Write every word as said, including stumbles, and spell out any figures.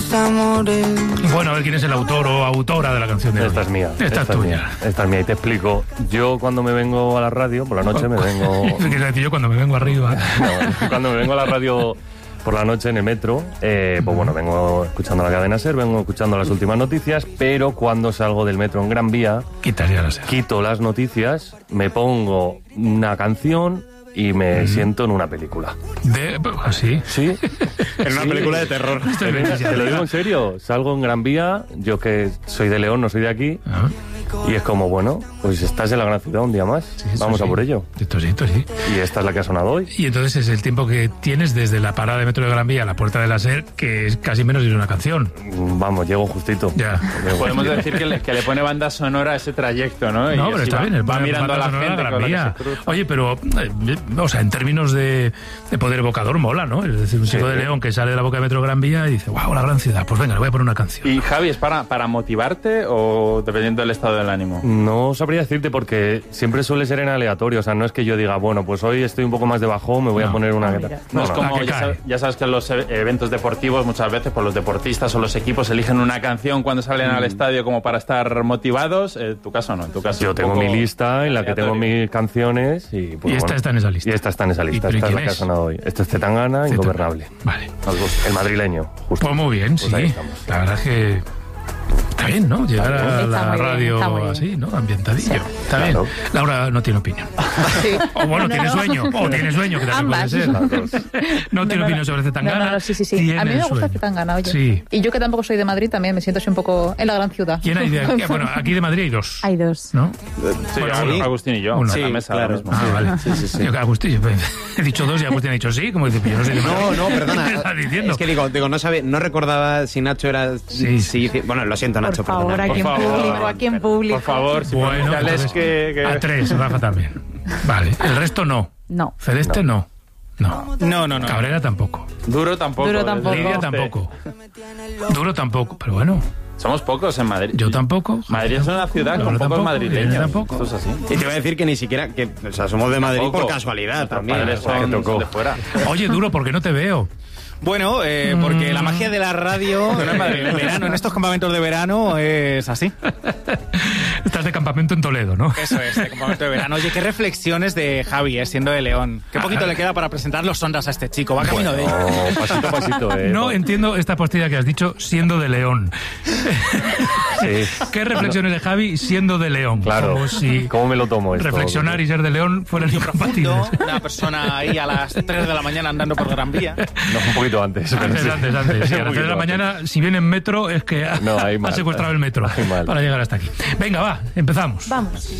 tus amores. Bueno, a ver quién es el autor o autora de la canción de hoy. Esta es mía. Esta, esta es tuya. Mía, esta es mía y te explico. Yo cuando me vengo a la radio, por la noche me vengo... Quiero decir yo cuando me vengo arriba. No, cuando me vengo a la radio por la noche en el metro, eh, pues bueno, vengo escuchando la cadena SER, vengo escuchando las últimas noticias, pero cuando salgo del metro en Gran Vía, Quitaría la SER. quito las noticias, me pongo una canción y me mm. siento en una película. ¿De así? Sí. En una sí. película de terror. Te, te lo digo en serio, salgo en Gran Vía, yo que soy de León, no soy de aquí, ¿Ah? y es como, bueno, pues estás en la gran ciudad un día más, Sí, vamos sí. a por ello. Esto sí, esto sí. Y esta es la que ha sonado hoy. Y entonces es el tiempo que tienes desde la parada de metro de Gran Vía a la puerta de la SER, que es casi menos de una canción. Vamos, llego justito. Ya. Llego Podemos justito. decir que le, que le pone banda sonora a ese trayecto, ¿no? No, Y pero así está va, bien, el va mirando a la gente Gran con la Vía. que se cruza. Oye, pero, eh, o sea, en términos de, de poder evocador mola, ¿no? Es decir, un chico Sí. de León que sale de la boca de metro Gran Vía y dice, wow, la gran ciudad, pues venga, le voy a poner una canción. Y Javi, ¿es para, para motivarte o dependiendo del estado del ánimo? No sabría decirte porque siempre suele ser en aleatorio. O sea, no es que yo diga, bueno, pues hoy estoy un poco más de bajón, me voy No. a poner una... Ah, No, mira. No, es no, como, Ah, que ya, cae. sabes, ya sabes que en los e- eventos deportivos muchas veces pues los deportistas o los equipos eligen una canción cuando salen al estadio como para estar motivados. En tu caso no, en tu caso Yo un tengo poco mi lista en la que tengo aleatorio. mis canciones y... pues, Y esta bueno, está en esa lista. Y esta está en esa lista. ¿Y Esta es quién la que ha es? sonado hoy. Este es Zetangana, Ingobernable. Vale. Nos gusta. El madrileño, justo. Pues muy bien, Pues sí. ahí estamos. La verdad es que está bien, ¿no? Llegar a Está la muy bien, radio está muy bien. así, ¿no? Ambientadillo. Está Claro. bien. Laura no tiene opinión. Sí. O bueno, No, tiene no. sueño. O tiene sueño, que también Ambas. puede ser. Las dos. No tiene opinión sobre Zetangana. No, no, no, sí, sí, sí. Tiene A mí me gusta sueño. Zetangana, oye. Sí. Y yo que tampoco soy de Madrid también me siento así un poco en la gran ciudad. ¿Quién hay de aquí? Bueno, aquí de Madrid hay dos. Hay dos. ¿No? Sí, Bueno, Agustín, uno. Agustín y yo, Uno. en Sí, la mesa claro. ahora mismo. Ah, vale. Sí, sí, sí. Yo que Agustín, yo he dicho dos y Agustín ha dicho sí, como dice, yo no soy de Madrid. No, no, perdona. ¿Qué estás diciendo? Es que digo, digo no sabía, no recordaba si Nacho era... Sí. si- bueno, lo siento, Por Nacho, favor, perdona. aquí en Por favor. público, aquí en público. Por favor, si Bueno, pronunciales entonces, que, que... a tres, Rafa también. Vale, el resto no. No. Celeste no. No. No, no, no. Cabrera tampoco. Duro tampoco. Duro desde tampoco. Lidia luego. tampoco. Duro tampoco, pero bueno, Somos pocos en Madrid. yo tampoco. Madrid es una ciudad Laura con pocos tampoco, madrileños. Irene tampoco. Esto es así. Y te voy a decir que ni siquiera... que, o sea, somos de Madrid Tampoco. por casualidad Nuestros también. padres o sea, que son tocó. de fuera. Oye, Duro, ¿por qué no te veo? Bueno, eh, porque la magia de la radio No es eh, madrileño. en verano, en estos campamentos de verano es así. Estás de campamento en Toledo, ¿no? Eso es, de campamento de verano. Oye, qué reflexiones de Javi, eh, siendo de León. Qué poquito le queda para presentar los sondas a este chico. Va camino de ello. Oh, pasito a pasito, eh. No entiendo esta postilla que has dicho siendo de León. Sí. ¿Qué reflexiones de Javi siendo de León? Claro. Como si ¿Cómo me lo tomo esto? reflexionar y ser de León fueran incompatibles. Profundo, una persona ahí a las tres de la mañana andando por Gran Vía. No, un poquito antes. pero Antes, sí. antes, antes. Sí, a Un las tres de la poquito mañana, si viene en metro, es que ha, No, ahí ha mal. secuestrado el metro Ahí mal. para llegar hasta aquí. Venga, va, empezamos. Vamos.